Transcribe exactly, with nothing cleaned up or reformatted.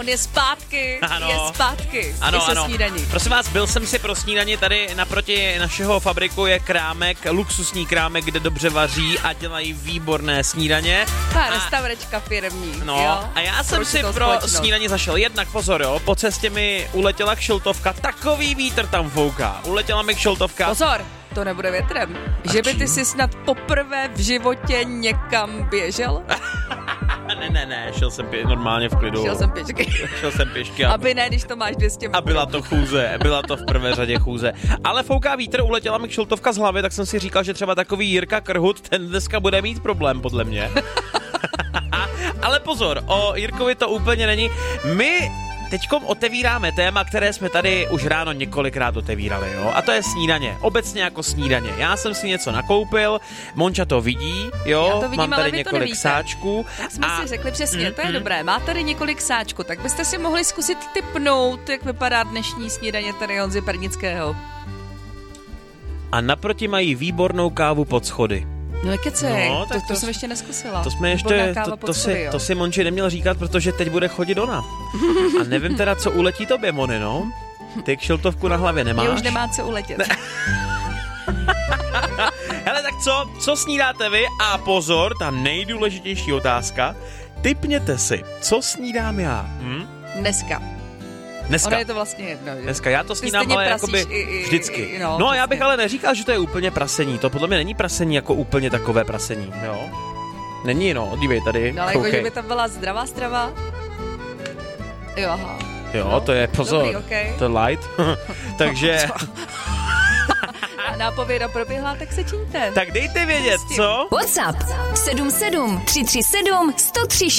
On je zpátky, ano. je zpátky. Ano, je se ano. snídaní. Prosím vás, byl jsem si pro snídaní, tady naproti našeho fabriku je krámek, luxusní krámek, kde dobře vaří a dělají výborné snídaně. Ta a... restauračka firmní, No, jo? a já jsem Proč si to pro společnost? snídaní zašel. Jednak pozor, jo, po cestě mi uletěla kšiltovka, takový vítr tam fouká. Uletěla mi kšiltovka. Pozor, to nebude větrem. A Že by čím? ty si snad poprvé v životě někam běžel? ne, ne, ne, šel jsem pě- normálně v klidu. Šel jsem pěšky. Šel jsem pěšky. A... Aby ne, když to máš dvě stě metrů. A byla to chůze, byla to v prvé řadě chůze. Ale fouká vítr, uletěla mi kšiltovka z hlavy, tak jsem si říkal, že třeba takový Jirka Krhut, ten dneska bude mít problém, podle mě. Ale pozor, o Jirkovi to úplně není. My teďkom otevíráme téma, které jsme tady už ráno několikrát otevírali, jo? A to je snídaně, obecně jako snídaně. Já jsem si něco nakoupil, Monča to vidí, jo? Já to vidím, mám tady ale vy to několik nevíte. sáčků. Tak jsme a... si řekli přesně, Mm, to je mm. dobré. Má tady několik sáčků, tak byste si mohli zkusit tipnout, jak vypadá dnešní snídaně tady Honzy Pernického. A naproti mají výbornou kávu pod schody. No kecej, No, no, tak to, to- to jsem ještě neskusila. To jsme Výborná ještě, káva to, pod to, schody, si, jo. to si Monči neměl říkat, protože teď bude chodit ona. A nevím teda, co uletí tobě, Moni, no? Ty kšiltovku na hlavě nemáš. Mě už nemá co uletět. Ne. Hele, tak co? Co snídáte vy? A pozor, ta nejdůležitější otázka. Tipněte si, co snídám já? Hm? Dneska. Dneska. Ono je to vlastně jedno, že? Dneska, já to Ty snídám, stejně ale prasíš jakoby i- i- vždycky. i- no, no a já přesně. bych ale neříkal, že to je úplně prasení. To podle mě není prasení jako úplně takové prasení, jo? Není, no, dívej tady. No ale jako, koukej. že by tam byla zdravá strava. Jo, aha. Jo, no. to je, pozor, Dobrý, okay. to je light. Takže, A nápověda proběhla, tak se čiňte. tak dejte vědět, co? WhatsApp sedm sedm tři tři sedm sto tři